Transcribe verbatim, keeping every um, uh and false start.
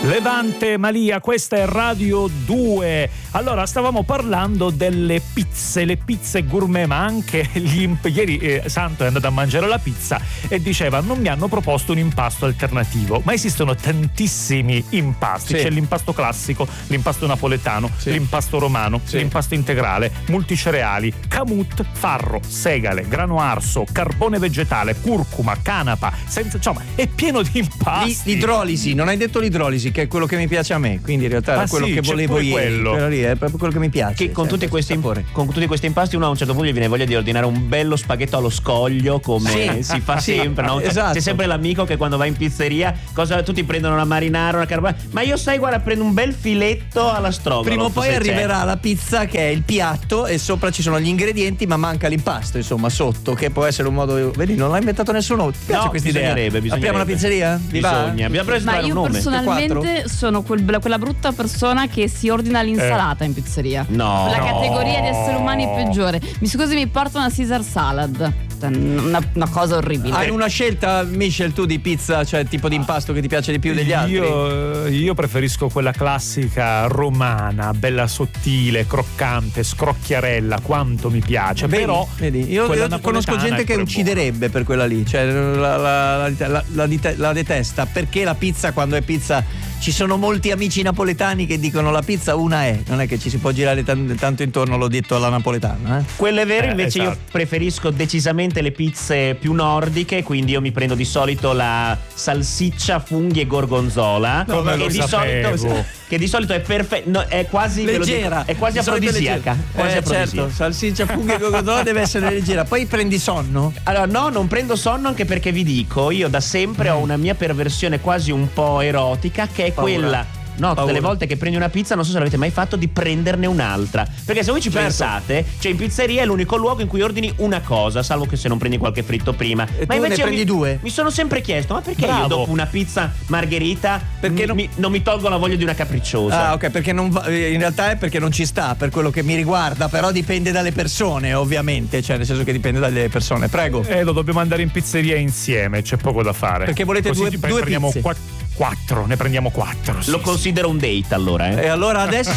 Levante Malia, questa è Radio due. Allora, stavamo parlando delle pizze, le pizze gourmet, ma anche gli imp- ieri eh, Santo è andato a mangiare la pizza e diceva: non mi hanno proposto un impasto alternativo, ma esistono tantissimi impasti. Sì. C'è l'impasto classico, l'impasto napoletano, sì. l'impasto romano, sì. l'impasto integrale, multicereali, camut, farro, segale, grano arso, carbone vegetale, curcuma, canapa, senza, insomma, è pieno di impasti. L'idrolisi, non hai detto l'idrolisi, che è quello che mi piace a me, quindi in realtà era ah, quello sì, che volevo ieri. Quello. Quello lì è proprio quello che mi piace. Che con tutti, questi, con tutti questi impasti uno a un certo punto gli viene voglia di ordinare un bello spaghetto allo scoglio, come sì. si fa sì. sempre, no? Esatto. C'è sempre l'amico che quando va in pizzeria cosa, tutti prendono una marinara, una carbonara, ma io sai guarda prendo un bel filetto alla stroganoff. Prima o poi arriverà c'è. la pizza che è il piatto e sopra ci sono gli ingredienti, ma manca l'impasto, insomma, sotto, che può essere un modo. Vedi, non l'ha inventato nessuno. Ti piace no, questa idea? Bisognerebbe. Apriamo una pizzeria? Bisogna. Abbiamo preso ma un io nome. personalmente sono quel, quella brutta persona che si ordina l'insalata eh. in pizzeria. No. La no. categoria di esseri umani peggiore. Mi scusi, mi porta una Caesar salad. Una, una cosa orribile. Hai una scelta, Michel, tu di pizza, cioè tipo di impasto che ti piace di più degli altri? Io, io preferisco quella classica romana, bella sottile, croccante, scrocchiarella, quanto mi piace. Vedi, però vedi, io, io conosco gente che ucciderebbe buona. per quella lì, cioè la, la, la, la, la, la detesta, perché la pizza, quando è pizza, ci sono molti amici napoletani che dicono la pizza una è, non è che ci si può girare t- tanto intorno, l'ho detto alla napoletana. Eh? Quello è vero, invece eh, esatto. io preferisco decisamente le pizze più nordiche, quindi io mi prendo di solito la salsiccia, funghi e gorgonzola, no, che, di solito, che di solito è perfetta, no, è quasi leggera, dico, è quasi afrodisiaca. Eh, certo, salsiccia, funghi e gorgonzola deve essere leggera. Poi prendi sonno? Allora no, non prendo sonno, anche perché vi dico, io da sempre mm. ho una mia perversione quasi un po' erotica, che è Paura. quella No, tutte le volte che prendi una pizza, non so se l'avete mai fatto, di prenderne un'altra. Perché se voi ci certo. pensate, cioè in pizzeria è l'unico luogo in cui ordini una cosa, salvo che se non prendi qualche fritto prima. E ma tu invece ne prendi mi, due? Mi sono sempre chiesto, ma perché Bravo. io dopo una pizza margherita perché mi, non... Mi, non mi tolgo la voglia di una capricciosa? Ah, ok, perché non va, in realtà è perché non ci sta, per quello che mi riguarda, però dipende dalle persone, ovviamente, cioè nel senso che dipende dalle persone. Prego. Eh, lo dobbiamo andare in pizzeria insieme, c'è poco da fare. Perché volete Così due, due prendiamo pizze? Quattro, quattro, ne prendiamo quattro. Sì, Lo sì. considero un date allora, eh? E allora adesso